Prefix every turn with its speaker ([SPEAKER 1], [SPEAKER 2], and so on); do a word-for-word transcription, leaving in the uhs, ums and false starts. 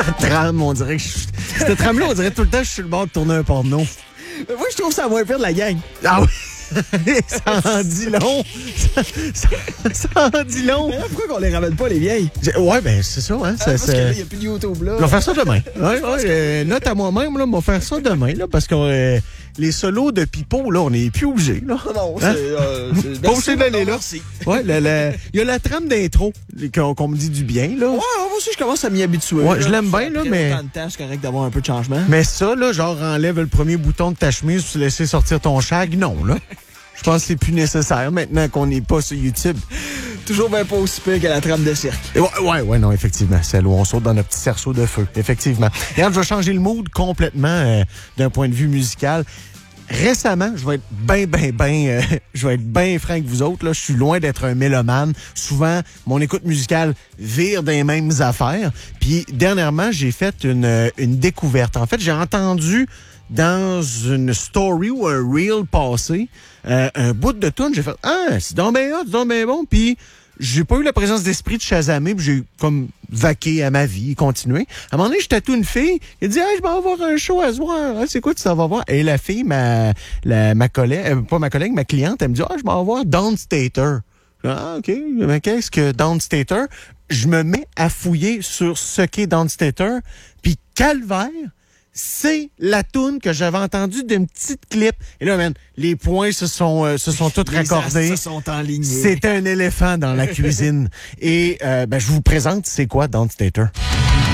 [SPEAKER 1] Ta trame, on dirait que je... Cette trame-là, on dirait tout le temps que je suis sur le bord de tourner un porno.
[SPEAKER 2] Moi, je trouve ça moins pire de la gang.
[SPEAKER 1] Ah oui! Ça en dit long. Ça, ça, ça en dit long.
[SPEAKER 2] Mais là, pourquoi qu'on les ramène pas, les vieilles?
[SPEAKER 1] J'ai- Ouais, ben c'est ça, hein.
[SPEAKER 2] Ah,
[SPEAKER 1] Ça,
[SPEAKER 2] parce
[SPEAKER 1] c'est-
[SPEAKER 2] qu'il n'y a plus de YouTube, là.
[SPEAKER 1] On va faire ça demain. Ouais, ouais, euh, note à moi-même, là, on va faire ça demain, là, parce que euh, les solos de Pipo, là, on n'est plus obligés, là.
[SPEAKER 2] Non, c'est...
[SPEAKER 1] Hein?
[SPEAKER 2] Euh, c'est-
[SPEAKER 1] Pas obligé d'aller là.
[SPEAKER 2] Merci.
[SPEAKER 1] Ouais, la- la- il y a la trame d'intro qu'on qu'on me dit du bien, là.
[SPEAKER 2] Ouais, moi aussi, je commence à m'y habituer.
[SPEAKER 1] Ouais,
[SPEAKER 2] là.
[SPEAKER 1] je l'aime bien, là,
[SPEAKER 2] Après
[SPEAKER 1] mais-
[SPEAKER 2] autant de temps, c'est correct d'avoir un peu de changement.
[SPEAKER 1] Mais ça, là, genre, enlève le premier bouton de ta chemise pour laisser sortir ton shag, non, là. Je pense que c'est plus nécessaire maintenant qu'on n'est pas sur YouTube.
[SPEAKER 2] Toujours bien pas aussi pire que la trame de cirque.
[SPEAKER 1] Ouais, ouais, ouais, non, effectivement. Celle où on saute dans notre petit cerceau de feu. Effectivement. Regarde, je vais changer le mood complètement euh, d'un point de vue musical. Récemment, je vais être bien, bien, bien, euh, je vais être bien franc avec vous autres. Là, je suis loin d'être un mélomane. Souvent, mon écoute musicale vire des mêmes affaires. Puis dernièrement, j'ai fait une, euh, une découverte. En fait, j'ai entendu dans une story ou un reel passé euh, un bout de tune. J'ai fait ah, c'est donc bien hot, c'est donc bien bon. Puis j'ai pas eu la présence d'esprit de chasamer, puis j'ai comme vaqué à ma vie, continué. À un moment donné, je tatoue une fille, elle dit hey, je vais avoir un show à soir. Ah, c'est quoi tu s'en vas voir? Et la fille, ma, la, ma collègue, euh, pas ma collègue, ma cliente, elle me dit ah, je vais avoir Downstater. Ah, OK. Mais qu'est-ce que Downstater? Je me mets à fouiller sur ce qu'est Downstater, puis calvaire, c'est la toune que j'avais entendue d'une petite clip. Et là, man, les points se sont, euh, se sont tous
[SPEAKER 2] Les
[SPEAKER 1] raccordés.
[SPEAKER 2] astres se sont enlignés.
[SPEAKER 1] C'était un éléphant dans la cuisine. Et euh, ben, je vous présente c'est quoi Downstater.